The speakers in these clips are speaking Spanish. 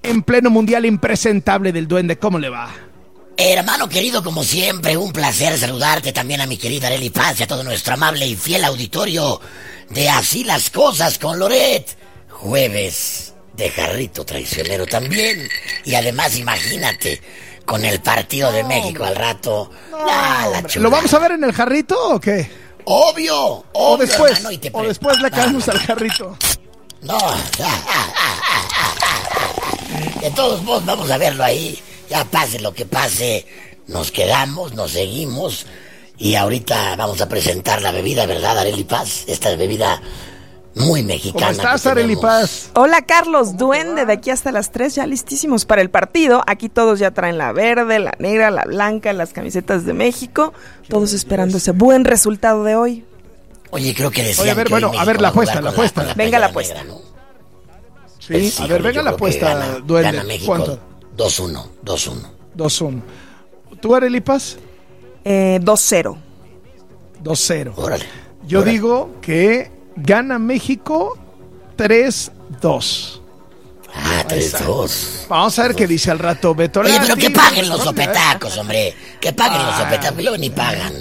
en pleno mundial impresentable del Duende. ¿Cómo le va? Hermano querido, como siempre, un placer saludarte, también a mi querida Arely Paz y a todo nuestro amable y fiel auditorio de Así las Cosas con Loret. Jueves de Jarrito Traicionero también. Y además, imagínate, con el partido de México al rato. ¿Lo vamos a ver en el Jarrito o qué? Obvio, o después, hermano, o después le caemos al Jarrito. No, de todos modos vamos a verlo ahí. Ya pase lo que pase, nos quedamos, nos seguimos. Y ahorita vamos a presentar la bebida, ¿verdad, Arely Paz? Esta bebida muy mexicana. ¿Cómo estás, Arely Paz? Hola, Carlos, Duende, de aquí hasta las 3, ya listísimos para el partido. Aquí todos ya traen la verde, la negra, la blanca, las camisetas de México. Todos esperando ese buen resultado de hoy. Oye, creo que decían. Oye, a ver, que bueno, hoy a ver, la apuesta. Venga la apuesta. Negra, ¿no? Sí, Pues, a ver, venga la apuesta, Duende. Gana México. ¿Cuánto? 2-1. 2-1. ¿Tú, Arely Paz? 2-0. 2-0. Órale. Yo Órale. digo que gana México 3-2. 3-2. Vamos a ver qué dice al rato Beto. Oye, pero que paguen los sopetacos, hombre. Que paguen los sopetacos. Luego ni pagan.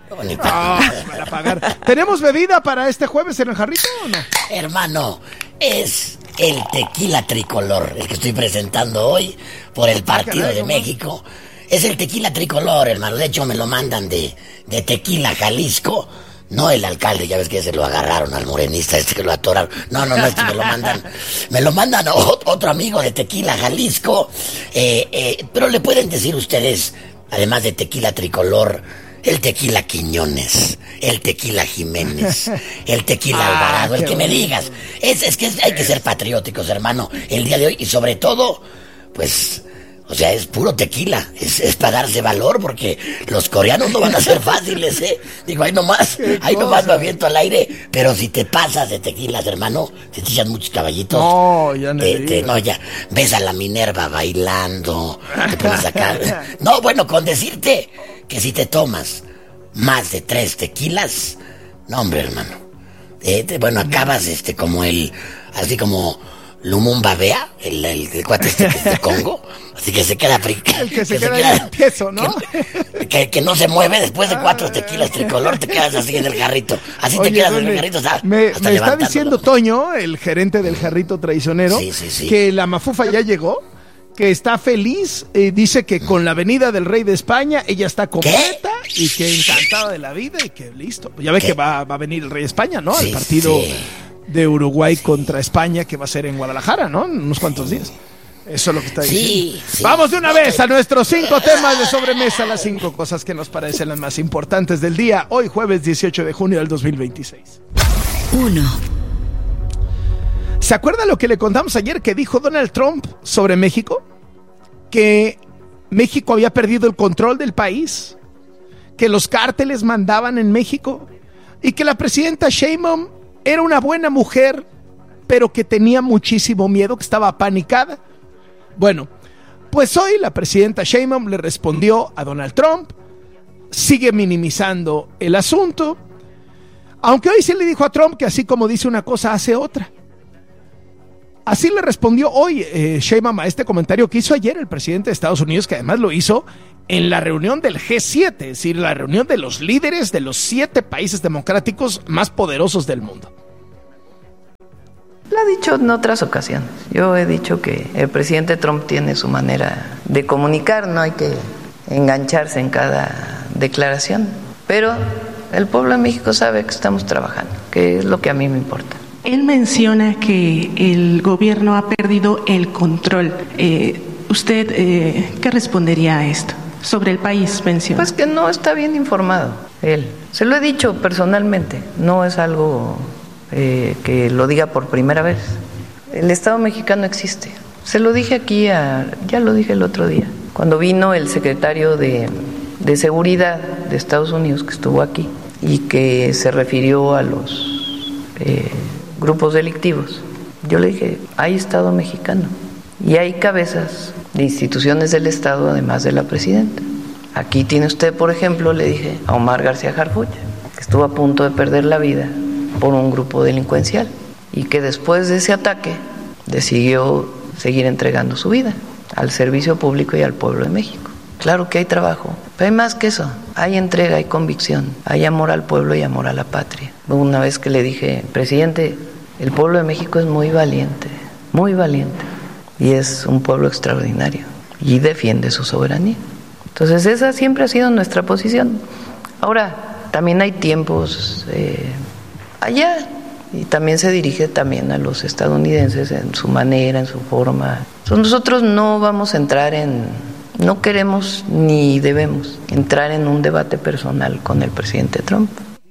Van a pagar. ¿Tenemos bebida para este jueves en el Jarrito o no? Hermano, es el tequila tricolor, el que estoy presentando hoy por el partido de México. Es el tequila tricolor, hermano. De hecho, me lo mandan de Tequila, Jalisco. No el alcalde, ya ves que se lo agarraron al morenista que lo atoraron. No, es que me lo mandan otro amigo de Tequila, Jalisco. Pero le pueden decir ustedes, además de tequila tricolor, el tequila Quiñones, el tequila Jiménez, el tequila Alvarado, el que me digas. Es que hay que ser patrióticos, hermano, el día de hoy. Y sobre todo, pues, o sea, es puro tequila. Es para darse valor, porque los coreanos no van a ser fáciles, ¿eh? Digo, ahí nomás lo aviento al aire. Pero si te pasas de tequilas, hermano, te echan muchos caballitos. No, ya no. Ya ves a la Minerva bailando, te pones acá. No, bueno, con decirte que si te tomas más de 3 tequilas, no, hombre, hermano, bueno, acabas como así como Lumumba Bea, el cuate que es de Congo, así que se queda el que se queda en el piezo, ¿no? Que no se mueve después de 4 tequilas tricolor, te quedas así en el jarrito. Así. Oye, te quedas en el jarrito, ¿sabes? Me está diciendo Toño, el gerente del Jarrito Traicionero, sí. Que la mafufa ya llegó, que está feliz, dice que con la venida del rey de España ella está completa. ¿Qué? Y que encantada de la vida y que listo. Ya ves que va a venir el rey de España, ¿no? Sí, al partido de Uruguay contra España, que va a ser en Guadalajara, ¿no? En unos cuantos días. Eso es lo que está diciendo. Sí. Vamos de una vez a nuestros 5 temas de sobremesa, las 5 cosas que nos parecen las más importantes del día, hoy jueves 18 de junio del 2026. 1. ¿Se acuerda lo que le contamos ayer que dijo Donald Trump sobre México? Que México había perdido el control del país, que los cárteles mandaban en México y que la presidenta Sheinbaum era una buena mujer, pero que tenía muchísimo miedo, que estaba apanicada. Bueno, pues hoy la presidenta Sheinbaum le respondió a Donald Trump, sigue minimizando el asunto, aunque hoy se le dijo a Trump que así como dice una cosa, hace otra. Así le respondió hoy Sheinbaum a este comentario que hizo ayer el presidente de Estados Unidos, que además lo hizo en la reunión del G7, es decir, la reunión de los líderes de los 7 países democráticos más poderosos del mundo. Lo he dicho en otras ocasiones. Yo he dicho que el presidente Trump tiene su manera de comunicar, no hay que engancharse en cada declaración. Pero el pueblo de México sabe que estamos trabajando, que es lo que a mí me importa. Él menciona que el gobierno ha perdido el control. ¿Usted qué respondería a esto? Sobre el país, menciona. Pues que no está bien informado él. Se lo he dicho personalmente, no es algo que lo diga por primera vez. El Estado mexicano existe. Se lo dije aquí, ya lo dije el otro día, cuando vino el secretario de Seguridad de Estados Unidos, que estuvo aquí, y que se refirió a los grupos delictivos. Yo le dije, hay Estado mexicano y hay cabezas de instituciones del Estado, además de la presidenta. Aquí tiene usted, por ejemplo, le dije a Omar García Harfuch, que estuvo a punto de perder la vida por un grupo delincuencial y que después de ese ataque decidió seguir entregando su vida al servicio público y al pueblo de México. Claro que hay trabajo, pero hay más que eso. Hay entrega, hay convicción, hay amor al pueblo y amor a la patria. Una vez que le dije, presidente, el pueblo de México es muy valiente, y es un pueblo extraordinario y defiende su soberanía. Entonces esa siempre ha sido nuestra posición. Ahora, también hay tiempos allá, y también se dirige también a los estadounidenses en su manera, en su forma. Entonces nosotros no vamos a entrar no queremos ni debemos entrar en un debate personal con el presidente Trump.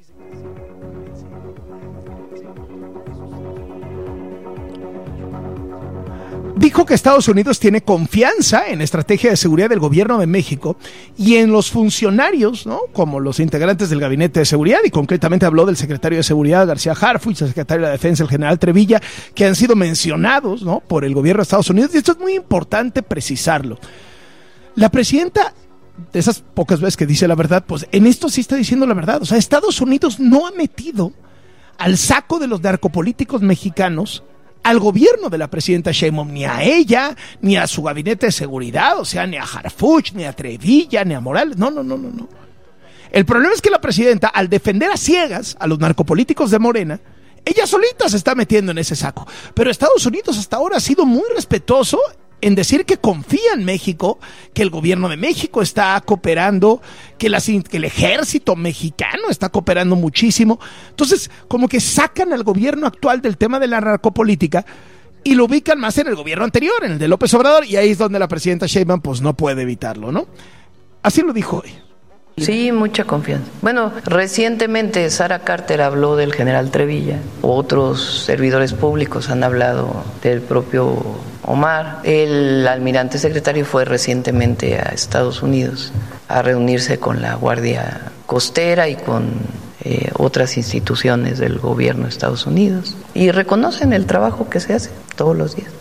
Dijo que Estados Unidos tiene confianza en la estrategia de seguridad del gobierno de México y en los funcionarios, ¿no?, como los integrantes del Gabinete de Seguridad, y concretamente habló del secretario de Seguridad, García Harfuch, el secretario de la Defensa, el general Trevilla, que han sido mencionados, ¿no?, por el gobierno de Estados Unidos, y esto es muy importante precisarlo. La presidenta, de esas pocas veces que dice la verdad, pues en esto sí está diciendo la verdad. O sea, Estados Unidos no ha metido al saco de los narcopolíticos mexicanos al gobierno de la presidenta Sheinbaum, ni a ella, ni a su gabinete de seguridad, o sea, ni a Harfuch, ni a Trevilla, ni a Morales. No. El problema es que la presidenta, al defender a ciegas a los narcopolíticos de Morena, ella solita se está metiendo en ese saco. Pero Estados Unidos hasta ahora ha sido muy respetuoso en decir que confía en México, que el gobierno de México está cooperando, que el ejército mexicano está cooperando muchísimo. Entonces, como que sacan al gobierno actual del tema de la narcopolítica y lo ubican más en el gobierno anterior, en el de López Obrador, y ahí es donde la presidenta Sheinbaum pues no puede evitarlo, ¿no? Así lo dijo hoy. Sí, mucha confianza. Bueno, recientemente Sara Carter habló del general Trevilla, otros servidores públicos han hablado del propio Omar. El almirante secretario fue recientemente a Estados Unidos a reunirse con la Guardia Costera y con otras instituciones del gobierno de Estados Unidos y reconocen el trabajo que se hace todos los días.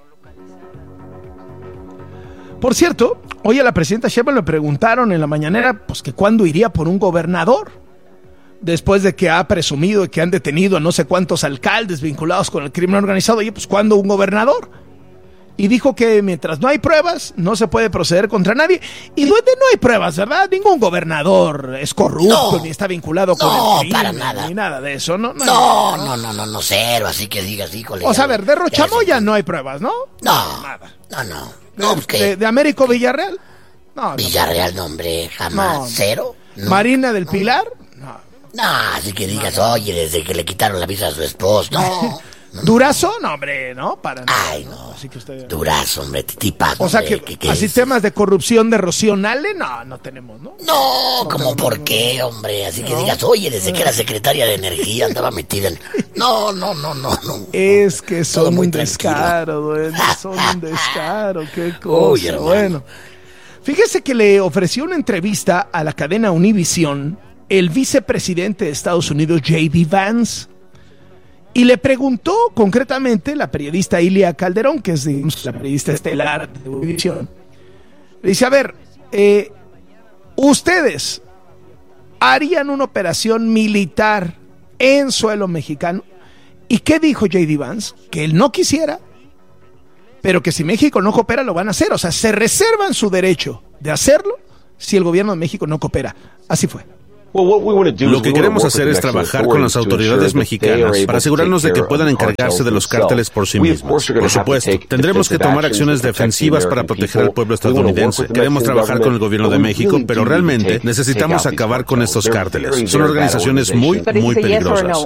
Por cierto, hoy a la presidenta Sheinbaum le preguntaron en la mañanera pues que cuándo iría por un gobernador, después de que ha presumido que han detenido a no sé cuántos alcaldes vinculados con el crimen organizado. Oye, pues ¿cuándo un gobernador? Y dijo que mientras no hay pruebas, no se puede proceder contra nadie. Y donde no hay pruebas, ¿verdad? Ningún gobernador es corrupto, ni está vinculado con el crimen, para nada. Ni nada de eso, ¿no? No, cero, así que digas, híjole. O sea, a ver, de Rochamoya no hay pruebas, ¿no? Nada. No, ¿De Américo Villarreal? No. Villarreal, no, hombre, jamás. No. ¿Cero? No. ¿Marina del Pilar? No, así que digas, oye, desde que le quitaron la visa a su esposo. No. ¿Durazo? No, hombre, no, para nada. Ay, no. Así que usted... Durazo, hombre, tipazo. O sea, hombre, que así temas de corrupción de Rocío Nale, no tenemos, ¿no? No, ¿cómo por qué, hombre? Así que digas, oye, desde que era secretaria de energía andaba metida en... No. Es que Todo son muy un tranquilo. descaro, duende, son un descaro, qué cosa. Uy, hermano. Bueno, fíjese que le ofreció una entrevista a la cadena Univision el vicepresidente de Estados Unidos, J.D. Vance, y le preguntó concretamente la periodista Ilia Calderón, que es la periodista estelar de Univision. Le dice, a ver, ¿ustedes harían una operación militar en suelo mexicano? ¿Y qué dijo J.D. Vance? Que él no quisiera, pero que si México no coopera lo van a hacer. O sea, se reservan su derecho de hacerlo si el gobierno de México no coopera. Así fue. Lo que queremos hacer es trabajar con las autoridades mexicanas para asegurarnos de que puedan encargarse de los cárteles por sí mismos. Por supuesto, tendremos que tomar acciones defensivas para proteger al pueblo estadounidense. Queremos trabajar con el gobierno de México, pero realmente necesitamos acabar con estos cárteles. Son organizaciones muy peligrosas.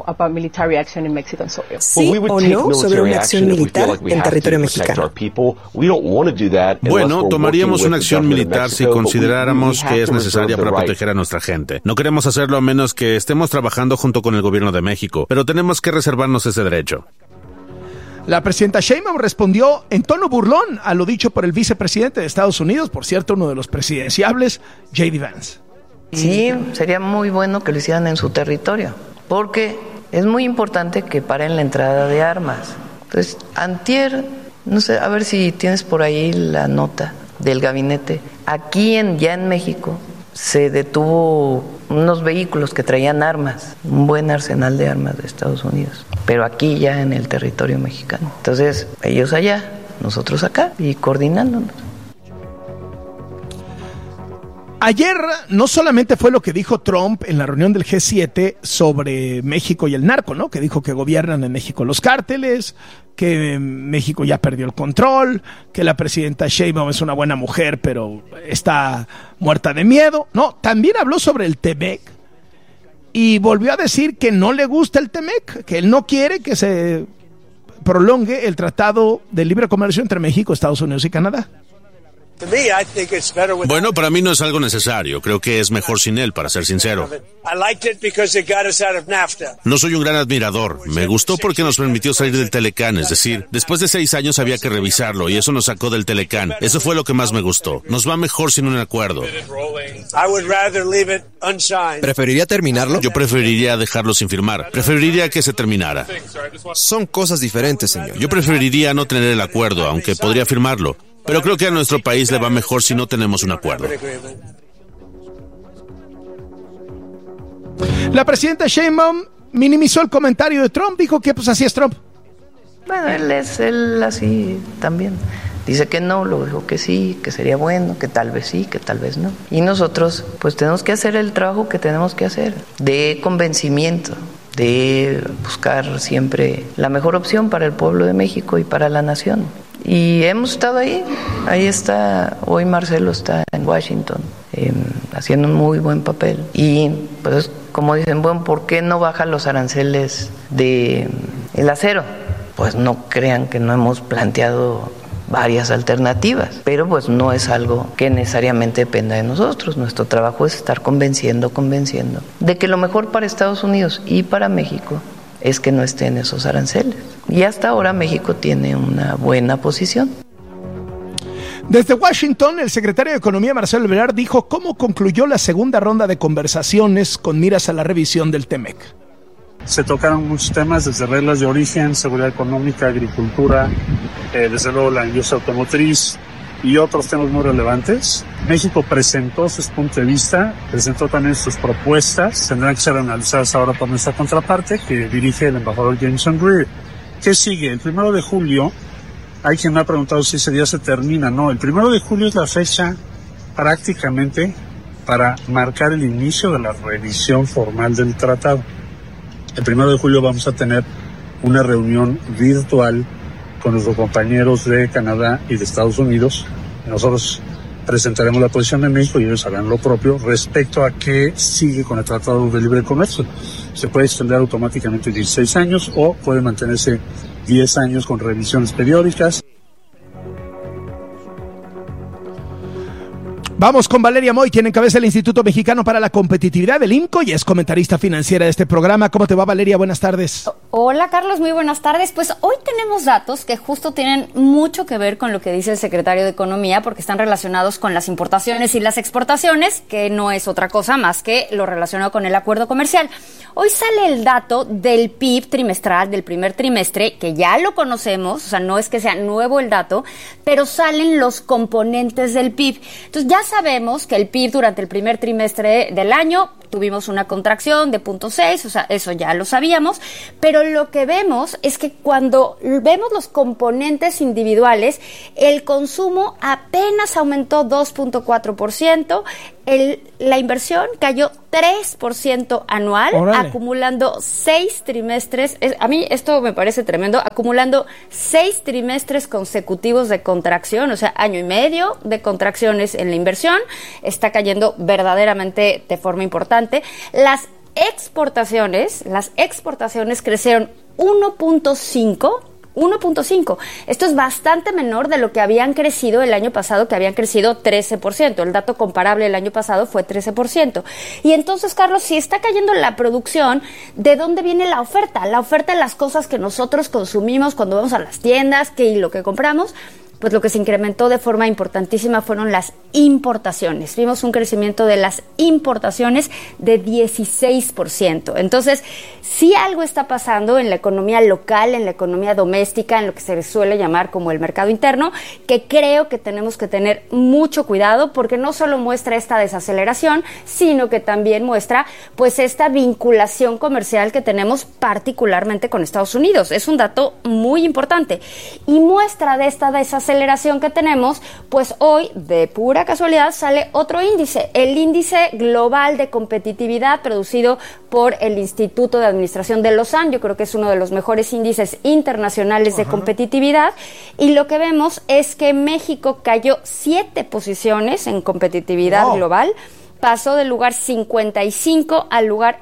¿Sí o no sobre una acción militar en territorio mexicano? Bueno, tomaríamos una acción militar si consideráramos que es necesaria para proteger a nuestra gente. No queremos hacerlo a menos que estemos trabajando junto con el gobierno de México, pero tenemos que reservarnos ese derecho. La presidenta Sheinbaum respondió en tono burlón a lo dicho por el vicepresidente de Estados Unidos, por cierto, uno de los presidenciables, J.D. Vance. Sí, sería muy bueno que lo hicieran en su territorio, porque es muy importante que paren la entrada de armas. Entonces, antier, no sé, a ver si tienes por ahí la nota del gabinete. Aquí ya en México se detuvo unos vehículos que traían armas, un buen arsenal de armas de Estados Unidos, pero aquí ya en el territorio mexicano. Entonces, ellos allá nosotros acá y coordinándonos. Ayer no solamente fue lo que dijo Trump en la reunión del G7 sobre México y el narco, ¿no? Que dijo que gobiernan en México los cárteles, que México ya perdió el control, que la presidenta Sheinbaum es una buena mujer, pero está muerta de miedo. No, también habló sobre el TEMEC y volvió a decir que no le gusta el TEMEC, que él no quiere que se prolongue el Tratado de Libre Comercio entre México, Estados Unidos y Canadá. Bueno, para mí no es algo necesario. Creo que es mejor sin él, para ser sincero. No soy un gran admirador. Me gustó porque nos permitió salir del Telecán. Es decir, después de 6 años había que revisarlo y eso nos sacó del Telecán. Eso fue lo que más me gustó. Nos va mejor sin un acuerdo. ¿Preferiría terminarlo? Yo preferiría dejarlo sin firmar. Preferiría que se terminara. Son cosas diferentes, señor. Yo preferiría no tener el acuerdo, aunque podría firmarlo. Pero creo que a nuestro país le va mejor si no tenemos un acuerdo. La presidenta Sheinbaum minimizó el comentario de Trump, dijo que pues así es Trump. Bueno, él así también. Dice que no, luego dijo que sí, que sería bueno, que tal vez sí, que tal vez no. Y nosotros pues tenemos que hacer el trabajo que tenemos que hacer, de convencimiento, de buscar siempre la mejor opción para el pueblo de México y para la nación. Y hemos estado ahí está, hoy Marcelo está en Washington, haciendo un muy buen papel. Y pues como dicen, bueno, ¿por qué no bajan los aranceles de el acero? Pues no crean que no hemos planteado varias alternativas, pero pues no es algo que necesariamente dependa de nosotros. Nuestro trabajo es estar convenciendo de que lo mejor para Estados Unidos y para México es que no estén esos aranceles. Y hasta ahora México tiene una buena posición. Desde Washington, el secretario de Economía, Marcelo Ebrard, dijo cómo concluyó la segunda ronda de conversaciones con miras a la revisión del TEMEC. Se tocaron muchos temas, desde reglas de origen, seguridad económica, agricultura, desde luego la industria automotriz y otros temas muy relevantes. México presentó sus puntos de vista, presentó también sus propuestas, tendrán que ser analizadas ahora por nuestra contraparte, que dirige el embajador Jameson Greer. ¿Qué sigue? El 1 de julio, hay quien me ha preguntado si ese día se termina. No, el 1 de julio es la fecha prácticamente para marcar el inicio de la revisión formal del tratado. El 1 de julio vamos a tener una reunión virtual con nuestros compañeros de Canadá y de Estados Unidos. Nosotros presentaremos la posición de México y ellos harán lo propio respecto a qué sigue con el Tratado de Libre Comercio. Se puede extender automáticamente 16 años o puede mantenerse 10 años con revisiones periódicas. Vamos con Valeria Moy, quien encabeza el Instituto Mexicano para la Competitividad del IMCO y es comentarista financiera de este programa. ¿Cómo te va, Valeria? Buenas tardes. Hola, Carlos, muy buenas tardes. Pues hoy tenemos datos que justo tienen mucho que ver con lo que dice el secretario de Economía, porque están relacionados con las importaciones y las exportaciones, que no es otra cosa más que lo relacionado con el acuerdo comercial. Hoy sale el dato del PIB trimestral del primer trimestre, que ya lo conocemos, o sea, no es que sea nuevo el dato, pero salen los componentes del PIB. Entonces ya sabemos que el PIB durante el primer trimestre del año tuvimos una contracción de 0.6, o sea, eso ya lo sabíamos, pero lo que vemos es que cuando vemos los componentes individuales, el consumo apenas aumentó 2.4%, la inversión cayó 3% anual, ¡órale!, acumulando 6 trimestres, a mí esto me parece tremendo, acumulando 6 trimestres consecutivos de contracción, o sea, año y medio de contracciones en la inversión, está cayendo verdaderamente de forma importante. Las exportaciones crecieron 1.5. Esto es bastante menor de lo que habían crecido el año pasado, que habían crecido 13%. El dato comparable el año pasado fue 13%. Y entonces, Carlos, si está cayendo la producción, ¿de dónde viene la oferta? La oferta de las cosas que nosotros consumimos cuando vamos a las tiendas, y lo que compramos. pues lo que se incrementó de forma importantísima fueron las importaciones. Vimos un crecimiento de las importaciones de 16%. Entonces, sí algo está pasando en la economía local, en la economía doméstica, en lo que se suele llamar como el mercado interno, que creo que tenemos que tener mucho cuidado, porque no solo muestra esta desaceleración, sino que también muestra pues esta vinculación comercial que tenemos particularmente con Estados Unidos. Es un dato muy importante y muestra de esta desaceleración que tenemos, pues hoy de pura casualidad sale otro índice, el índice global de competitividad producido por el Instituto de Administración de Lausanne. Yo creo que es uno de los mejores índices internacionales de competitividad, y lo que vemos es que México cayó 7 posiciones en competitividad global. Pasó del lugar 55 al lugar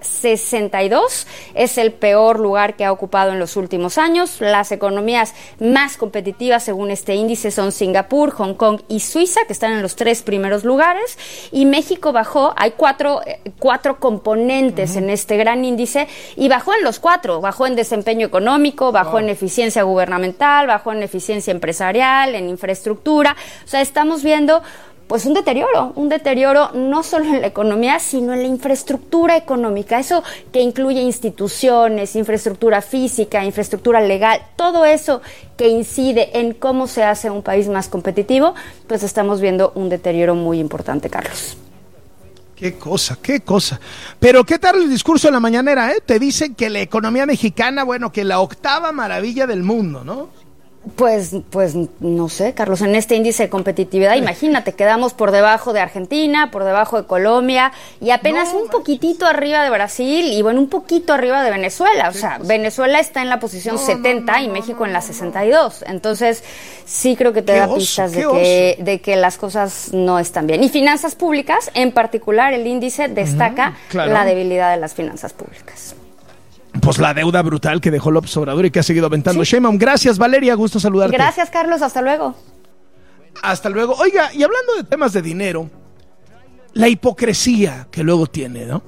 62. Es el peor lugar que ha ocupado en los últimos años. Las economías más competitivas, según este índice, son Singapur, Hong Kong y Suiza, que están en los 3 primeros lugares. Y México bajó. Hay cuatro componentes en este gran índice, y bajó en los 4. Bajó en desempeño económico, bajó en eficiencia gubernamental, bajó en eficiencia empresarial, en infraestructura. O sea, estamos viendo pues un deterioro no solo en la economía, sino en la infraestructura económica, eso que incluye instituciones, infraestructura física, infraestructura legal, todo eso que incide en cómo se hace un país más competitivo, pues estamos viendo un deterioro muy importante, Carlos. Qué cosa. Pero ¿qué tal el discurso de la mañanera, Te dicen que la economía mexicana, bueno, que la 8ª maravilla del mundo, ¿no? Pues no sé, Carlos, en este índice de competitividad, imagínate, quedamos por debajo de Argentina, por debajo de Colombia y apenas un poquitito arriba de Brasil y bueno, un poquito arriba de Venezuela. O sea, Venezuela está en la posición 70 y México en la 62. Entonces, sí creo que te da pistas de que las cosas no están bien. Y finanzas públicas, en particular, el índice destaca la debilidad de las finanzas públicas. Pues la deuda brutal que dejó López Obrador y que ha seguido aventando Sheinbaum. Gracias, Valeria, gusto saludarte. Gracias, Carlos, hasta luego. Hasta luego. Oiga, y hablando de temas de dinero, la hipocresía que luego tiene, ¿no?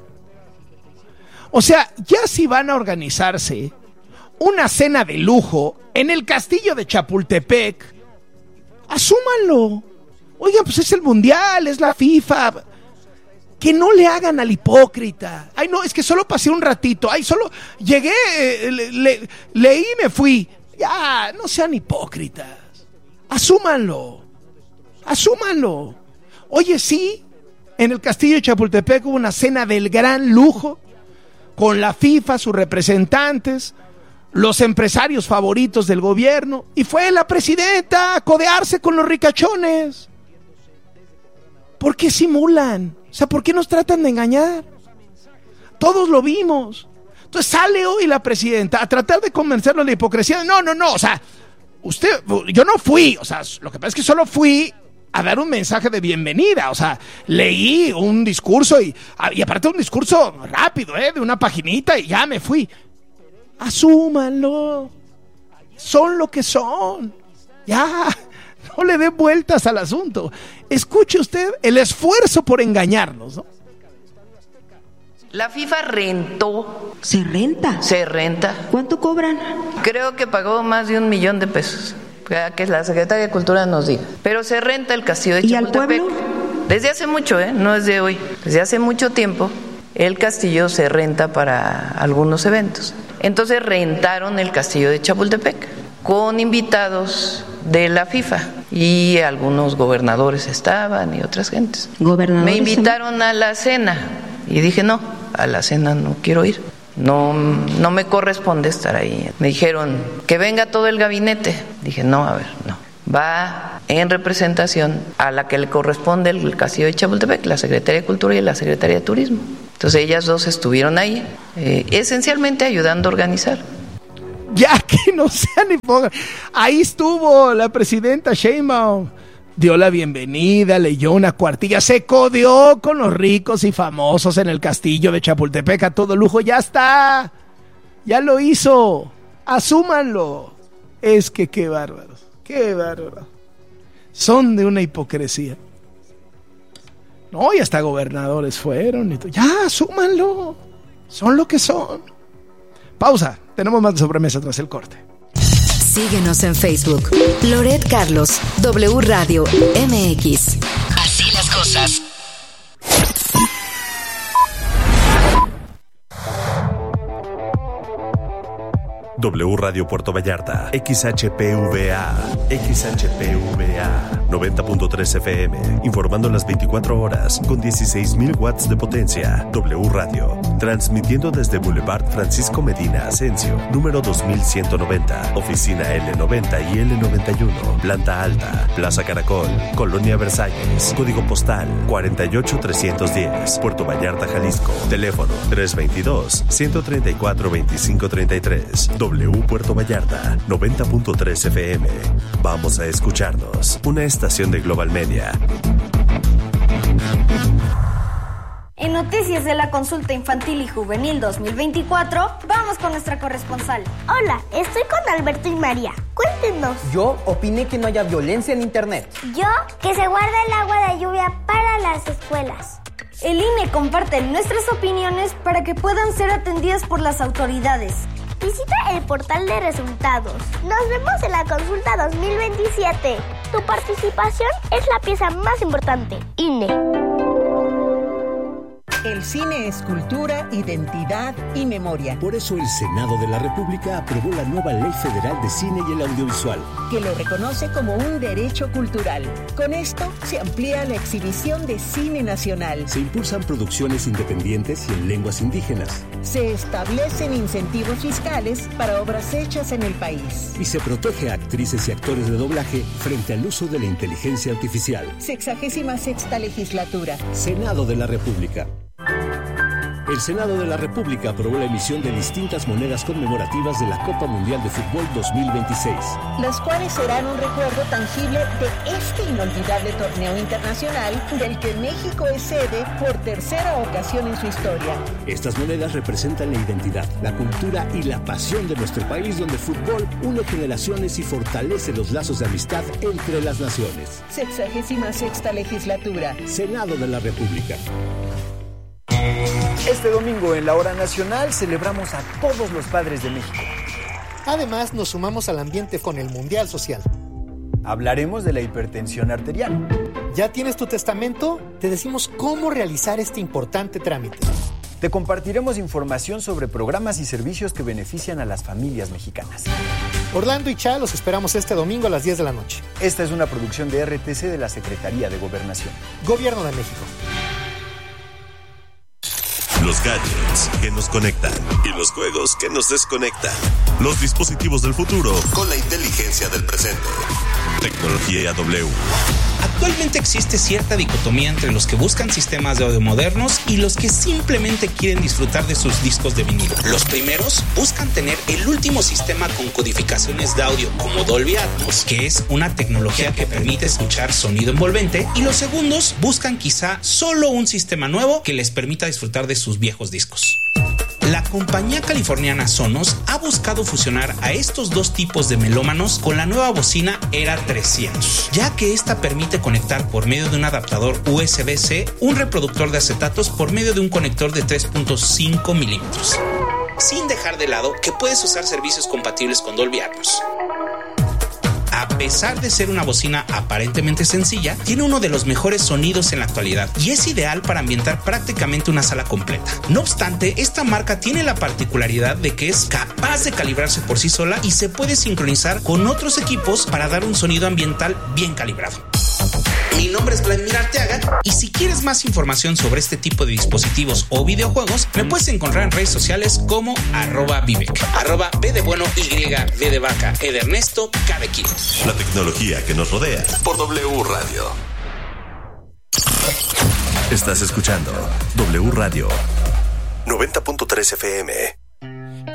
O sea, ya si van a organizarse una cena de lujo en el castillo de Chapultepec, asúmanlo. Oigan, pues es el Mundial, es la FIFA. Que no le hagan al hipócrita. Ay, no, es que solo pasé un ratito. Ay, solo llegué, leí y me fui. Ya, no sean hipócritas. Asúmanlo. Oye, sí, en el castillo de Chapultepec hubo una cena del gran lujo con la FIFA, sus representantes, los empresarios favoritos del gobierno, y fue la presidenta a codearse con los ricachones. ¿Por qué simulan? O sea, ¿por qué nos tratan de engañar? Todos lo vimos. Entonces sale hoy la presidenta a tratar de convencerlo de la hipocresía. No, o sea, yo no fui, o sea, lo que pasa es que solo fui a dar un mensaje de bienvenida, o sea, leí un discurso y aparte un discurso rápido, de una paginita y ya me fui. Asúmanlo. Son lo que son. Ya. No le dé vueltas al asunto. Escuche usted el esfuerzo por engañarnos, ¿no? La FIFA rentó. ¿Se renta? Se renta. ¿Cuánto cobran? Creo que pagó más de $1 millón. Que la Secretaría de Cultura nos diga. Pero se renta el castillo de Chapultepec. ¿Y al pueblo? Desde hace mucho, no es de hoy. Desde hace mucho tiempo el castillo se renta para algunos eventos. Entonces rentaron el castillo de Chapultepec con invitados de la FIFA y algunos gobernadores estaban y otras gentes. Me invitaron a la cena y dije no, a la cena no quiero ir, no me corresponde estar ahí. Me dijeron que venga todo el gabinete, dije no, va en representación a la que le corresponde el castillo de Chapultepec, la Secretaría de Cultura y la Secretaría de Turismo. Entonces ellas dos estuvieron ahí, esencialmente ayudando a organizar. Ya que no sean hipócritas. Ahí estuvo la presidenta Sheinbaum. Dio la bienvenida, leyó una cuartilla, se codeó con los ricos y famosos en el castillo de Chapultepec a todo lujo. Ya está. Ya lo hizo. Asúmanlo. Es que qué bárbaros. Qué bárbaros. Son de una hipocresía. No, y hasta gobernadores fueron. Ya, asúmanlo. Son lo que son. Pausa. Tenemos más de sobremesa tras el corte. Síguenos en Facebook. Loret Carlos, W Radio MX. Así las cosas. W Radio Puerto Vallarta, XHPVA 90.3 FM, informando las 24 horas con 16.000 watts de potencia. W Radio, transmitiendo desde Boulevard Francisco Medina Asensio, número 2190, oficina L90 y L91, planta alta, Plaza Caracol, Colonia Versalles, código postal 48310, Puerto Vallarta, Jalisco, teléfono 322-134-2533. W Puerto Vallarta, 90.3 FM. Vamos a escucharnos. Una estación de Global Media. En noticias de la consulta infantil y juvenil 2024, vamos con nuestra corresponsal. Hola, estoy con Alberto y María. Cuéntenos. Yo opiné que no haya violencia en internet. Yo, que se guarde el agua de lluvia para las escuelas. El INE comparte nuestras opiniones para que puedan ser atendidas por las autoridades. Visita el portal de resultados. Nos vemos en la consulta 2027. Tu participación es la pieza más importante. INE. El cine es cultura, identidad y memoria. Por eso el Senado de la República aprobó la nueva Ley Federal de Cine y el Audiovisual, que lo reconoce como un derecho cultural. Con esto se amplía la exhibición de cine nacional. Se impulsan producciones independientes y en lenguas indígenas. Se establecen incentivos fiscales para obras hechas en el país. Y se protege a actrices y actores de doblaje frente al uso de la inteligencia artificial. 66ª legislatura. Senado de la República. El Senado de la República aprobó la emisión de distintas monedas conmemorativas de la Copa Mundial de Fútbol 2026. Las cuales serán un recuerdo tangible de este inolvidable torneo internacional del que México es sede por tercera ocasión en su historia. Estas monedas representan la identidad, la cultura y la pasión de nuestro país, donde el fútbol une generaciones y fortalece los lazos de amistad entre las naciones. 66ª legislatura. Senado de la República. Este domingo en la Hora Nacional celebramos a todos los padres de México. Además, nos sumamos al ambiente con el Mundial Social. Hablaremos de la hipertensión arterial. ¿Ya tienes tu testamento? Te decimos cómo realizar este importante trámite. Te compartiremos información sobre programas y servicios que benefician a las familias mexicanas. Orlando y Cha los esperamos este domingo a las 10 de la noche. Esta es una producción de RTC de la Secretaría de Gobernación. Gobierno de México. Los gadgets que nos conectan y los juegos que nos desconectan. Los dispositivos del futuro con la inteligencia del presente. Tecnología W. Actualmente existe cierta dicotomía entre los que buscan sistemas de audio modernos y los que simplemente quieren disfrutar de sus discos de vinilo. Los primeros buscan tener el último sistema con codificaciones de audio como Dolby Atmos, que es una tecnología que permite escuchar sonido envolvente, y los segundos buscan quizá solo un sistema nuevo que les permita disfrutar de sus viejos discos. La compañía californiana Sonos ha buscado fusionar a estos dos tipos de melómanos con la nueva bocina Era 300, ya que esta permite conectar por medio de un adaptador USB-C un reproductor de acetatos por medio de un conector de 3.5 milímetros, sin dejar de lado que puedes usar servicios compatibles con Dolby Atmos. A pesar de ser una bocina aparentemente sencilla, tiene uno de los mejores sonidos en la actualidad y es ideal para ambientar prácticamente una sala completa. No obstante, esta marca tiene la particularidad de que es capaz de calibrarse por sí sola y se puede sincronizar con otros equipos para dar un sonido ambiental bien calibrado. Mi nombre es Vladimir Arteaga y si quieres más información sobre este tipo de dispositivos o videojuegos, me puedes encontrar en redes sociales como @Vivek, @B de bueno, Y, V de vaca, E de Ernesto, K de kilo. La tecnología que nos rodea por W Radio. Estás escuchando W Radio 90.3 FM.